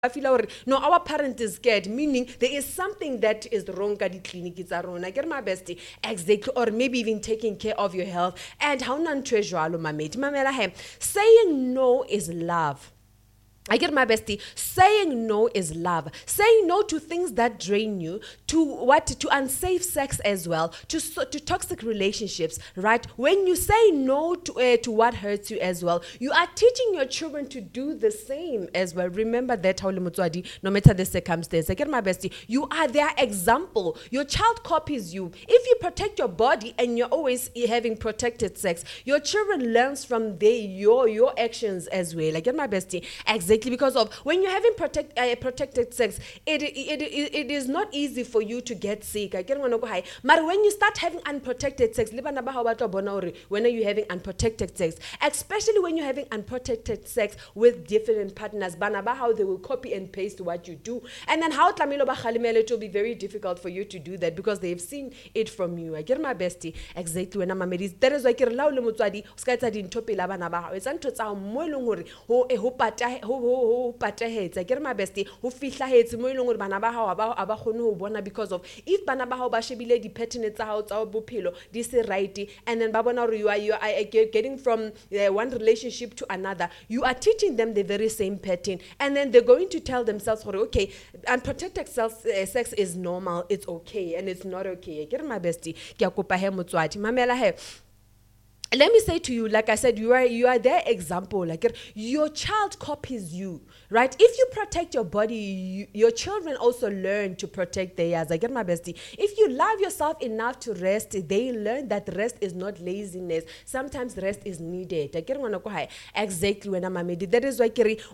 feel no, our parent is scared, meaning there is something that is wrong ka di-clinic tsa rona. I get my bestie. Exactly. Or maybe even taking care of your health. And how nan jwalo mamedi. Mamela he. Saying no is love. I get my bestie. Saying no is love. Saying no to things that drain you, to unsafe sex as well, to toxic relationships, right? When you say no to what hurts you as well, you are teaching your children to do the same as well. Remember that, no matter the circumstance. I get my bestie. You are their example. Your child copies you. If you protect your body and you're always having protected sex, your children learns from your actions as well. I get my bestie. Exactly, because of when you're having protected sex, it is not easy for you to get sick. I get one go high. But when you start having unprotected sex, when are you having unprotected sex, especially when you're having unprotected sex with different partners, how they will copy and paste what you do, and then how it will be very difficult for you to do that because they've seen it from you. I get my bestie. Exactly. When I'm a medis, there is like a law mutswadi skata din topi la bana ba it's antotsa mo eleng hore ho patahetse. I get my bestie ho fihlahetse mo eleng hore bana ba hao aba khone ho bona because of if bana ba hao ba shebile di patterns tsa hao tsa bophelo di se right, and then ba bona hore you are getting from one relationship to another, you are teaching them the very same pattern, and then they're going to tell themselves okay, unprotected sex is normal, it's okay, and it's not okay. I get my bestie. Ke a kopa he motswadi mamela he. Let me say to you, like I said, you are their example. Like your child copies you, right? If you protect your body, your children also learn to protect theirs. I get my bestie. If you love yourself enough to rest, they learn that rest is not laziness. Sometimes rest is needed. I get one exactly when I'm a that is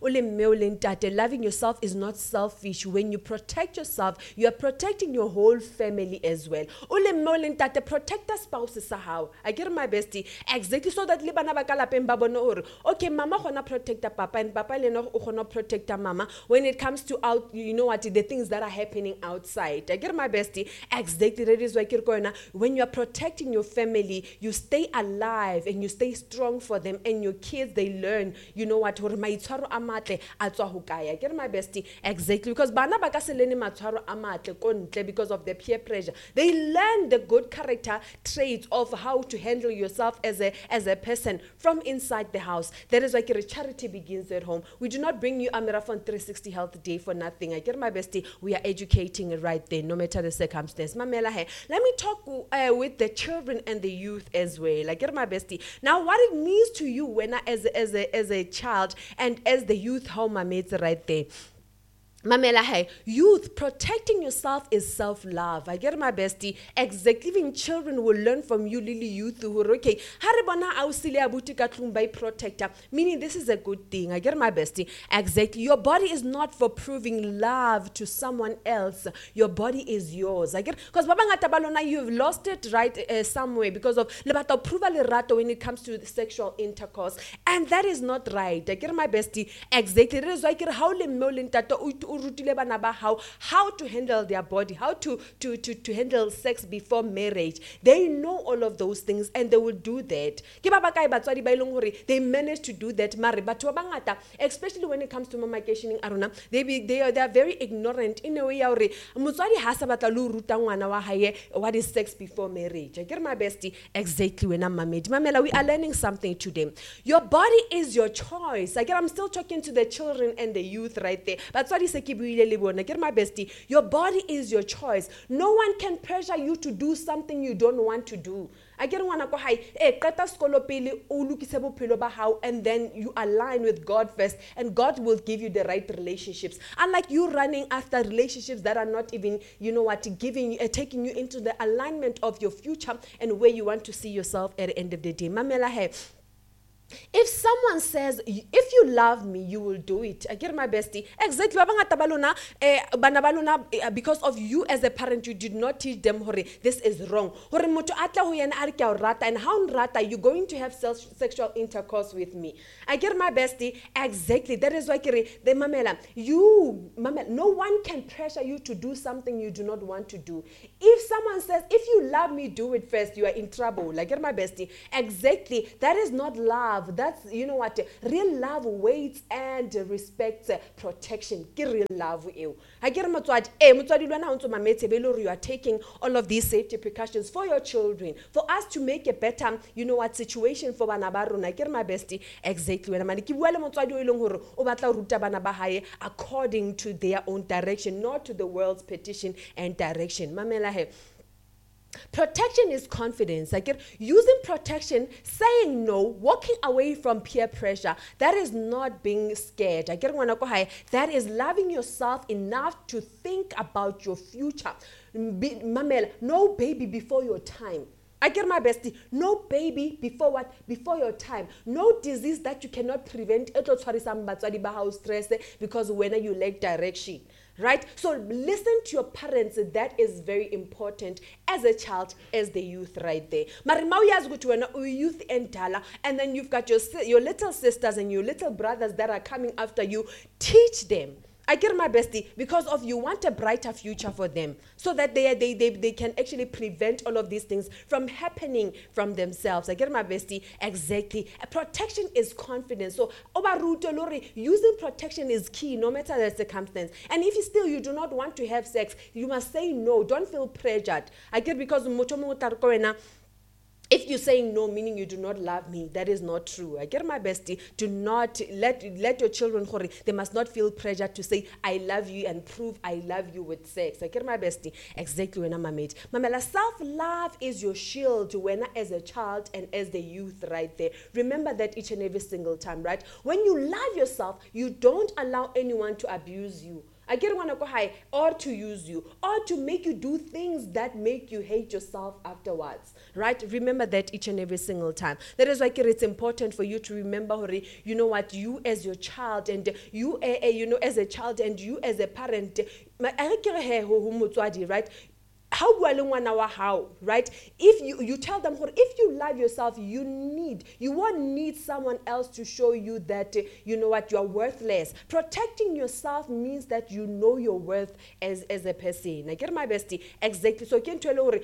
why loving yourself is not selfish. When you protect yourself, you are protecting your whole family as well. Protect the spouses how. I get my bestie. Exactly, so that libana ba ka lapeng ba bone hore okay, mama gonna protect papa and papa le no o gonna protect mama when it comes to out, you know what, the things that are happening outside. I get my bestie. Exactly, that is why when you are protecting your family, you stay alive and you stay strong for them, and your kids, they learn, you know what, hore maitshwaro a matle a tswa ho kae. I get my bestie. Exactly, because bana ba ka se lene matshwaro a matle ko ntle because of the peer pressure. They learn the good character traits of how to handle yourself as a person from inside the house. That is why charity begins at home. We do not bring you a Marathon 360 Health Day for nothing. I get my bestie. We are educating it right there, no matter the circumstance. Mamela he. Let me talk with the children and the youth as well. I get my bestie. Now, what it means to you when as a child and as the youth, how my mates right there. Mamela, hey, youth, protecting yourself is self-love. I get my bestie. Exactly, even children will learn from you, Lily youth, who are okay. Haribana ausilia butika by protector, meaning this is a good thing. I get my bestie. Exactly, your body is not for proving love to someone else. Your body is yours. I get, because babanga tabalona, you've lost it right somewhere because of lebato approval rato when it comes to sexual intercourse, and that is not right. I get my bestie. Exactly, that is why I get how le molin tato how to handle their body, how to handle sex before marriage. They know all of those things and they will do that. They manage to do that. Especially when it comes to mamacation aruna, they are very ignorant in a way. What is sex before marriage? I get my bestie. Exactly when I'm married. Mamela, we are learning something today. Your body is your choice. I'm still talking to the children and the youth right there. That's what he said. Get my bestie. Your body is your choice. No one can pressure you to do something you don't want to do. I get one go high. And then you align with God first, and God will give you the right relationships. Unlike you running after relationships that are not even, you know what, taking you into the alignment of your future and where you want to see yourself at the end of the day. Mamela hai. If someone says, if you love me, you will do it. I get my bestie. Exactly. Because of you as a parent, you did not teach them, this is wrong. And how you're going to have sexual intercourse with me. I get my bestie. Exactly. That is why no one can pressure you to do something you do not want to do. If someone says, if you love me, do it first, you are in trouble. I get my bestie. Exactly. That is not love. love, that's, you know what, real love waits and respects protection. Ke real love eo. Ha ke re motswadi, motswadi lwana o ntse mametse be le hore you are taking all of these safety precautions for your children, for us to make a better, you know what, situation for bana ba rona. Ke re my bestie, exactly wena mane ke bua le motswadi o ileng hore o batla ruta bana ba hae according to their own direction, not to the world's petition and direction. Mamela he. Protection is confidence. Like using protection, saying no, walking away from peer pressure. That is not being scared. That is loving yourself enough to think about your future. Mamela, no baby before your time. I get my bestie. No baby before what? Before your time. No disease that you cannot prevent. Because when you lack direction. Right? So listen to your parents. That is very important as a child, as the youth right there. Youth and then you've got your little sisters and your little brothers that are coming after you. Teach them. I get my bestie because of you want a brighter future for them so that they can actually prevent all of these things from happening from themselves. I get my bestie, exactly. Protection is confidence. So using protection is key no matter the circumstance. And if you do not want to have sex, you must say no. Don't feel pressured. I get because if you're saying no, meaning you do not love me, that is not true. I get my bestie. Do not let your children, they must not feel pressure to say, I love you and prove I love you with sex. I get my bestie. Exactly when I'm a mate. Mamela, self-love is your shield when as a child and as the youth right there. Remember that each and every single time, right? When you love yourself, you don't allow anyone to abuse you. I get one to go high or to use you or to make you do things that make you hate yourself afterwards, right? Remember that each and every single time. That is why it's important for you to remember, you know what, you as your child and you, as a child and you as a parent, right? How right? If you tell them, if you love yourself, you won't need someone else to show you that, you know what, you're worthless. Protecting yourself means that you know your worth as a person. I get my bestie. Exactly. So can tell you,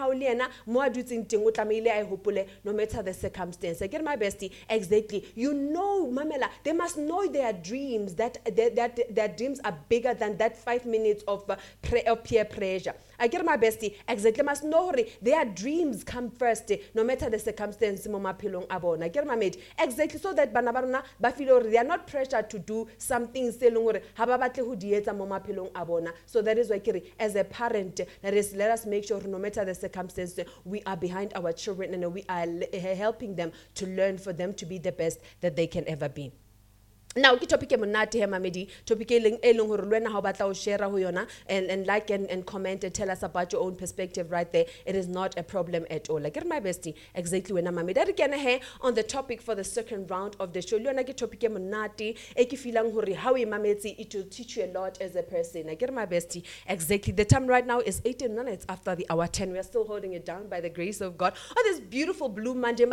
no matter the circumstance. I get my bestie. Exactly. You know, Mamela, they must know their dreams, that their dreams are bigger than that 5 minutes of peer pressure. I get my bestie. Exactly. Must know their dreams come first, no matter the circumstance. I get my mate. Exactly. So that banabaruna bafilo they are not pressured to do something. So that is why as a parent, let us make sure no matter the circumstance, we are behind our children and we are helping them to learn for them to be the best that they can ever be. Now, ke topic e monate he mamedi, topic e leng hore lwena ha o batla o share ho yona and like and comment and tell us about your own perspective right there. It is not a problem at all. Like my bestie, exactly when mamedi re kena he on the topic for the second round of the show. Lwena ke topic e monate e ke feelang hore ha o e mametse it will teach you a lot as a person. I get my bestie, exactly. The time right now is 18 minutes after the hour 10. We are still holding it down by the grace of God on this beautiful Blue Monday.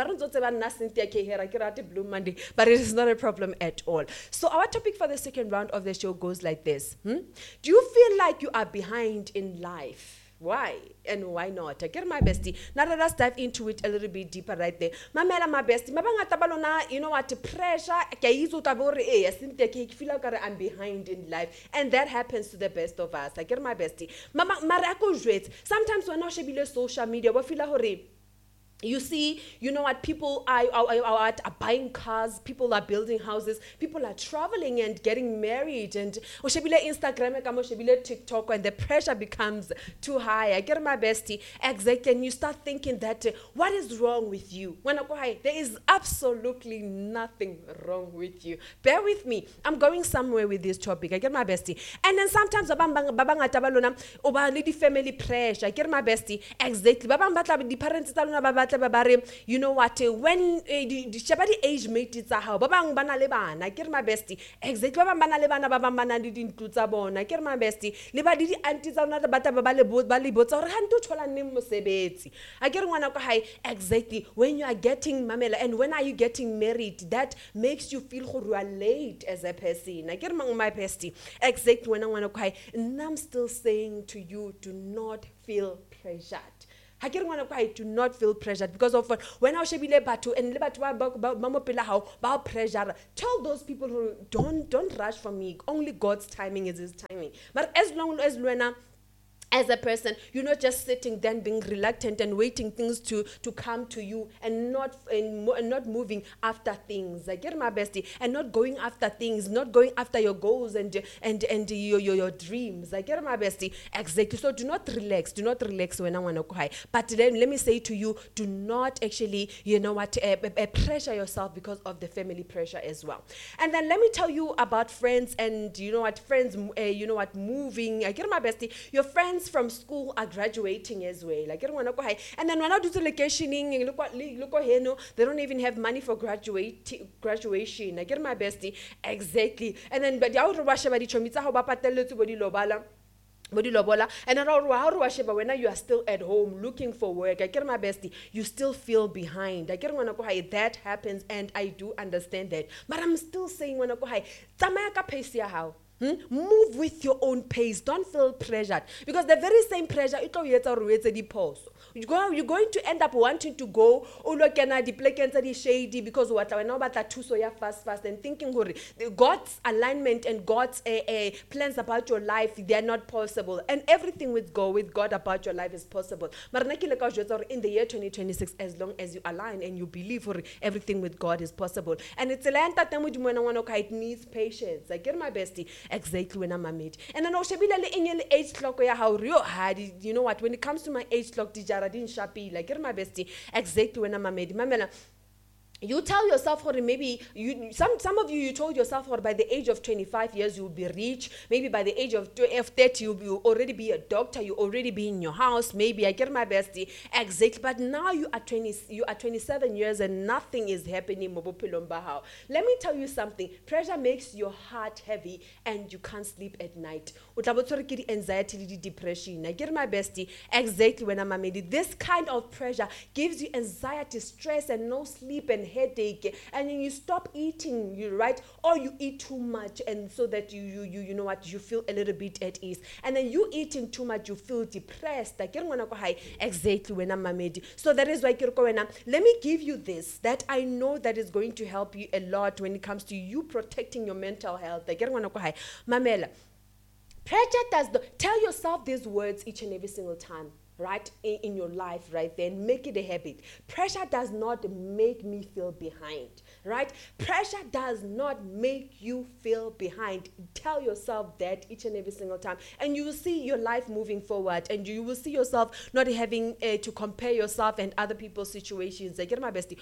Blue Monday, but it is not a problem at all. So our topic for the second round of the show goes like this. Do you feel like you are behind in life? Why? And why not? I get my bestie. Now let us dive into it a little bit deeper right there. Mamela, my bestie. You know what? Pressure. I feel like I'm behind in life. And that happens to the best of us. I get my bestie. Sometimes when I see social media, we feel like you see, you know what, people are buying cars, people are building houses, people are traveling and getting married, and Instagram, TikTok, and the pressure becomes too high. I get my bestie, exactly, and you start thinking that, what is wrong with you? When I go high, there is absolutely nothing wrong with you. Bear with me. I'm going somewhere with this topic. I get my bestie. And then sometimes, family pressure. I get my bestie, exactly. The parents you know what, when the age mate is how babang bana le bana I get my bestie exactly babang bana le bana babang bana di dintlu tsa bona I get my bestie le ba di aunties tsa ona ba ba le botsa hore ha nto thola neng mosebetsi I get ngwana ka high exactly when you are getting mamela and when are you getting married that makes you feel gore you are late as a person I get my bestie exactly when ngwana ka high and I'm still saying to you do not feel pressured. ha ke re ngwana ko hae, do not feel pressured because of what when I shebile batho and le batho ba mo pela hao ba pressure. Tell those people who don't rush for me. Only God's timing is his timing. But as long as Luena, as a person, you're not just sitting then being reluctant and waiting things to come to you and not moving after things. I get my bestie, and not going after things, not going after your goals and your dreams. I get my bestie. Exactly. So do not relax when I want to cry. But then let me say to you, do not actually, pressure yourself because of the family pressure as well. And then let me tell you about friends and friends, moving. I get my bestie. Your friends from school are graduating as well. Like, and then when I do the locationing, they don't even have money for graduation. I get my bestie. Exactly. And then but and then when you are still at home looking for work, I get my bestie, you still feel behind. I get that happens, and I do understand that. But I'm still saying when I go high, how. Move with your own pace. Don't feel pressured. Because the very same pressure, you're going to end up wanting to go, shady because fast and thinking God's alignment and God's plans about your life, they are not possible. And everything with God about your life is possible. But in the year 2026, as long as you align and you believe everything with God is possible. And it's it needs patience. I get my bestie. Exactly when I'm a mate. And then age clock you know what, when it comes to my age clock, Dijaradin Shapi, like get my bestie, exactly when I'm a mate. You tell yourself, or maybe some of you told yourself, or by the age of 25 years you will be rich. Maybe by the age of 30 you'll already be a doctor. You already be in your house. Maybe I get my bestie exactly. But now you are 27 years and nothing is happening. Let me tell you something. Pressure makes your heart heavy and you can't sleep at night. Anxiety, depression. I get my bestie exactly when I'm a this kind of pressure gives you anxiety, stress, and no sleep and headache, and then you stop eating, right? Or you eat too much, and so that you know what, you feel a little bit at ease. And then you eating too much, you feel depressed. Exactly when I'm made. So that is why let me give you this that I know that is going to help you a lot when it comes to you protecting your mental health. Mamela, pressure does tell yourself these words each and every single time. Right in your life, right then, make it a habit. Pressure does not make me feel behind, right? Pressure does not make you feel behind. Tell yourself that each and every single time, and you will see your life moving forward, and you will see yourself not having to compare yourself and other people's situations. I get my bestie.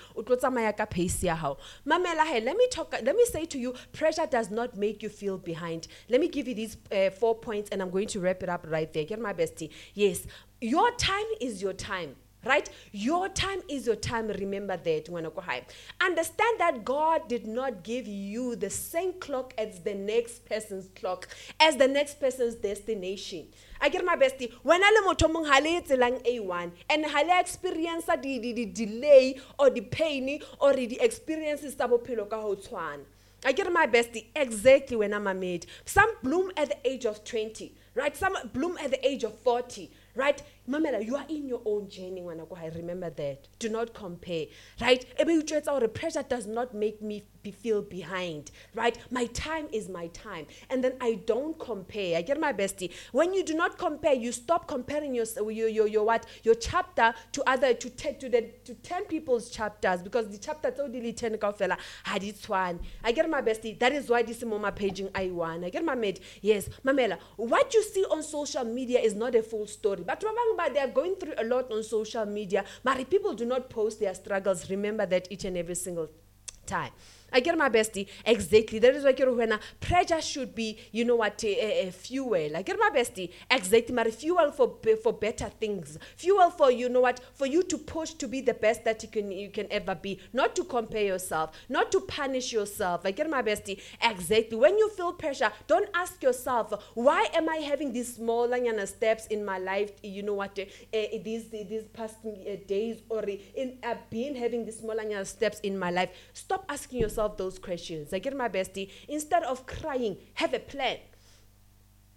Let me say to you, pressure does not make you feel behind. Let me give you these 4 points, and I'm going to wrap it up right there. Get my bestie. Yes. Your time is your time, right? Your time is your time. Remember that. Understand that God did not give you the same clock as the next person's clock, as the next person's destination. I get my bestie. When I am lang A1 and I experience the delay or the pain or the experiences I get my bestie exactly when I'm a maid. Some bloom at the age of 20, right? Some bloom at the age of 40. Right? Mamela, you are in your own journey when I remember that. Do not compare. Right? The pressure does not make me feel behind. Right? My time is my time. And then I don't compare. I get my bestie. When you do not compare, you stop comparing your chapter to 10 people's chapters, because the chapter totally 10 fella had its one. I get my bestie. That is why this is mama paging I1. I get my mate. Yes, Mamela, what you see on social media is not a full story. But they are going through a lot on social media. But people do not post their struggles. Remember that each and every single time. I get my bestie. Exactly. That is why pressure should be, a fuel. I get my bestie. Exactly. My fuel for better things. Fuel for, for you to push to be the best that you can ever be. Not to compare yourself. Not to punish yourself. I get my bestie. Exactly. When you feel pressure, don't ask yourself, why am I having these small steps in my life, these past days, or in been having these small steps in my life. Stop asking yourself those questions. I get my bestie. Instead of crying, have a plan.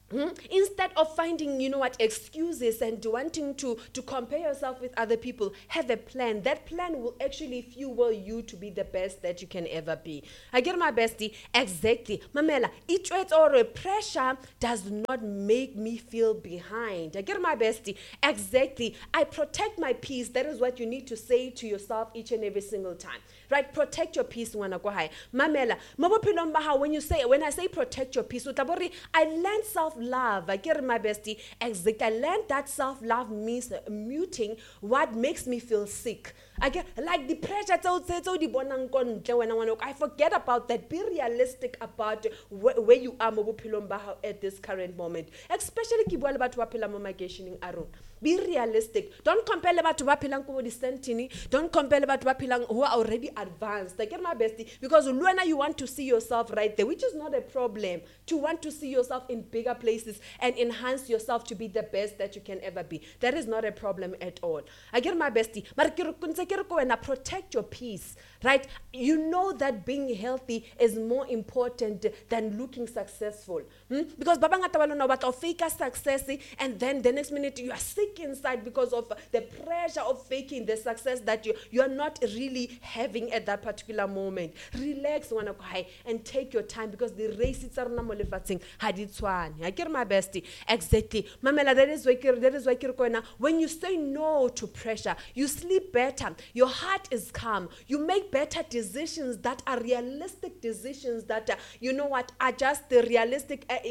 Instead of finding, excuses and wanting to compare yourself with other people, have a plan. That plan will actually fuel you to be the best that you can ever be. I get my bestie. Exactly. Mamela, it or pressure does not make me feel behind. I get my bestie. Exactly. I protect my peace. That is what you need to say to yourself each and every single time. Right? Protect your peace when I go high. Mamela, when I say protect your peace, I learned self-love. I get my bestie. Exactly. I learned that self-love means muting what makes me feel sick. I get like the pressure. I forget about that. Be realistic about where you are at this current moment. Especially be realistic. Don't compare Don't compare who are already advanced. I get my bestie, because you want to see yourself right there, which is not a problem. To want to see yourself in bigger places and enhance yourself to be the best that you can ever be. That is not a problem at all. I get my bestie. Protect your peace, right? You know that being healthy is more important than looking successful. Because fake success, and then the next minute you are sick inside because of the pressure of faking the success that you are not really having at that particular moment. Relax and take your time, because the race is I get my bestie. Exactly. Mamela, that is why when you say no to pressure, you sleep better. Your heart is calm. You make better decisions that are realistic decisions that are just the realistic I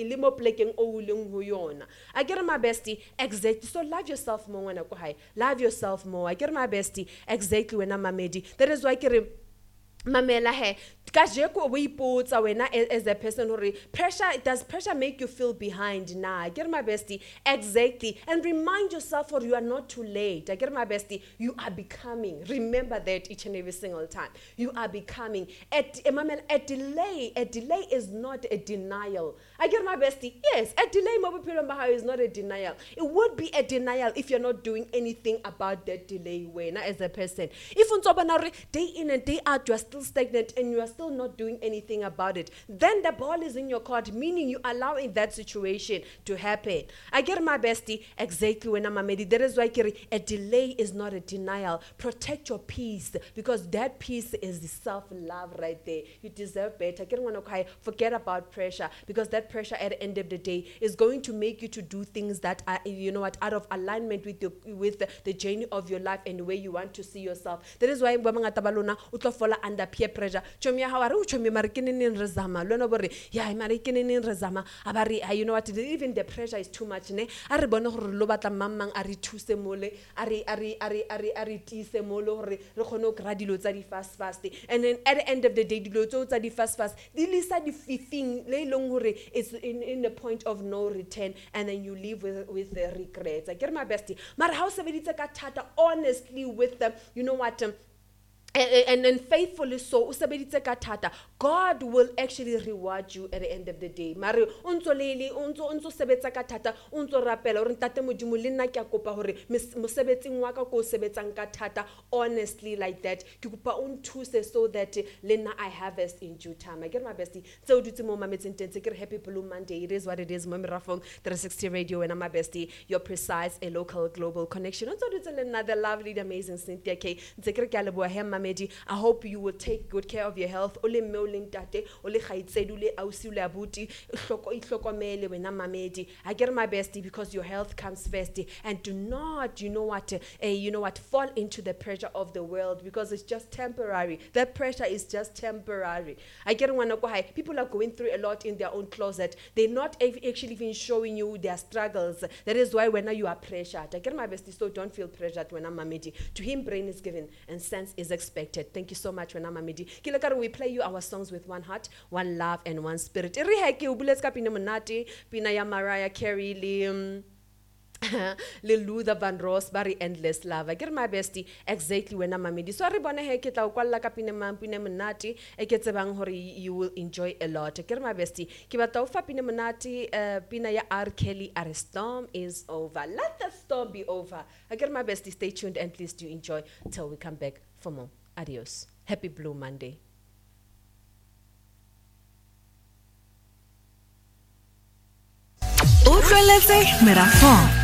get my bestie. Exactly. So love yourself more when I go high. Love yourself more. I get my bestie. Exactly when I'm a medi. That is why Mamela he kajeko we put as a person who does pressure make you feel behind? Nah, I get my bestie. Exactly. And remind yourself, or you are not too late. I get my bestie. You are becoming. Remember that each and every single time. You are becoming. A delay is not a denial. I get my bestie. Yes, a delay is not a denial. It would be a denial if you're not doing anything about that delay when as a person. If day in and day out you are still stagnant and you are still not doing anything about it, then the ball is in your court, meaning you allowing that situation to happen. I get my bestie. Exactly when I'm a medi. That is why a delay is not a denial. Protect your peace, because that peace is the self-love right there. You deserve better. Forget about pressure, because that pressure at the end of the day is going to make you to do things that are out of alignment with the journey of your life and the way you want to see yourself. That is why fall under peer pressure. Even the pressure is too much. Fast. And then at the end of the day, it's in the point of no return, and then you live with the regrets. I get my bestie. But how honestly with them, and then faithfully so, God will actually reward you at the end of the day. Mari unso sebetsa ka thata, unso rapela hore ntate modimo le nna ke a kopa hore mosebetsing wa ka ko sebetsang ka thata, honestly like that. Ke kopa o nthuse so that le nna I harvest in due time. I get my bestie. So dutse mo mametseng teng ke re happy Blue Monday. It is what it is. Mo Mirafong 360 Radio and my bestie, your precise a local global connection. Unso dutse le nna the lovely amazing Cynthia K. Ntse ke re ke a leboha he Mamedi. I hope you will take good care of your health. Ole mme o leng tate, ole kgaitsedi le ausi le abuti, ihlokomele wena Mamedi. I get my bestie, because your health comes first, and do not fall into the pressure of the world, because it's just temporary. That pressure is just temporary. I get one high. People are going through a lot in their own closet. They're not actually even showing you their struggles. That is why when you are pressured. I get my bestie, so don't feel pressured when I'm Mamedi. To him brain is given and sense is expected. Thank you so much when I'm Mamedi. We play you our songs with one heart, one love, and one spirit. Pina ya Mariah Carey, le Luther Vandross, Barry Endless Love. I get my bestie. Exactly when I'm Mamedi. So everybody here kita ukwala ka pina monate e ke tsebang hore you will enjoy a lot. I get my bestie. Ke batla ufa pina monate pina ya R Kelly, our storm is over. Let the storm be over. I get my bestie. Stay tuned and please do enjoy till we come back for more. Adios. Happy Blue Monday. Shebelletse merafong.